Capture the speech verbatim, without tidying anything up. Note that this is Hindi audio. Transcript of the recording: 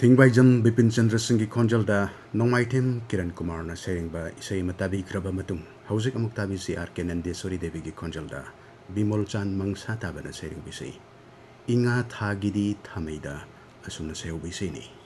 थिंगबाइजम बिपिन चंद्र सिंह की खोंजलदा नोंमाइथेम किरण कुमार न सेरिंगबा इसै मताबी क्रब मतुंग हौजिक अमुक ताबी सी आर के नंदेश्वरी देवी की खोंजलदा बिमोल चांद मंगसा ताबना सेरिंग बिसै इंगा थागिदी थामैदा असुना सेउ बिसैनी।